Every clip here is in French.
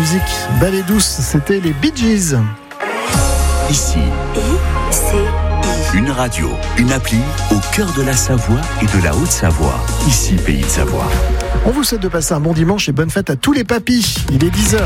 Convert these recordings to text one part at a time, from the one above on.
musique belle et douce, c'était les Bee Gees. Ici, une radio, une appli au cœur de la Savoie et de la Haute-Savoie. Ici, Pays de Savoie. On vous souhaite de passer un bon dimanche et bonne fête à tous les papis. Il est 10h.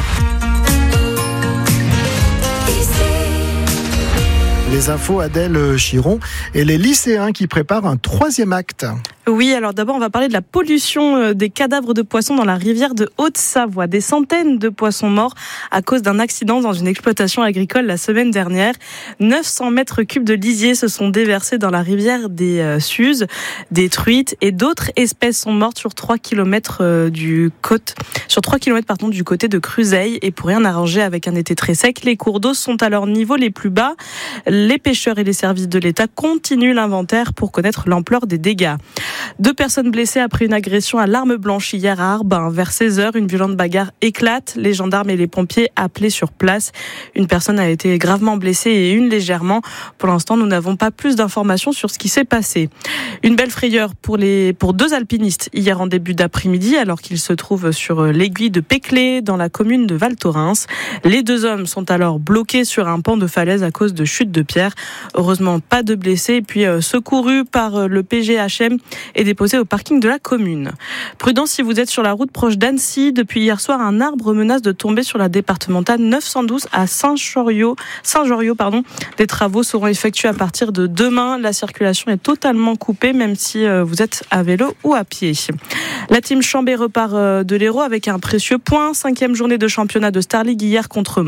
Les infos, Adèle Chiron, et les lycéens qui préparent un 3e acte. Oui, alors d'abord, on va parler de la pollution des cadavres de poissons dans la rivière de Haute-Savoie. Des centaines de poissons morts à cause d'un accident dans une exploitation agricole la semaine dernière. 900 mètres cubes de lisier se sont déversés dans la rivière des Suzes, des truites et d'autres espèces sont mortes sur 3 km du côté de Cruseilles. Et pour rien arranger avec un été très sec, les cours d'eau sont à leur niveau les plus bas. Les pêcheurs et les services de l'État continuent l'inventaire pour connaître l'ampleur des dégâts. 2 personnes blessées après une agression à l'arme blanche hier à Arbin. Vers 16h, une violente bagarre éclate. Les gendarmes et les pompiers appelés sur place. Une personne a été gravement blessée et une légèrement. Pour l'instant, nous n'avons pas plus d'informations sur ce qui s'est passé. Une belle frayeur pour 2 alpinistes hier en début d'après-midi, alors qu'ils se trouvent sur l'aiguille de Péclé, dans la commune de Val Thorens. Les 2 hommes sont alors bloqués sur un pan de falaise à cause de chutes de pierres. Heureusement, pas de blessés. Et puis, secourus par le PGHM et déposé au parking de la commune. Prudence si vous êtes sur la route proche d'Annecy. Depuis hier soir, un arbre menace de tomber sur la départementale 912 à Saint-Joriot. Des travaux seront effectués à partir de demain. La circulation est totalement coupée, même si vous êtes à vélo ou à pied. La team Chambé repart de l'Hérault avec un précieux point. 5e journée de championnat de Star League hier contre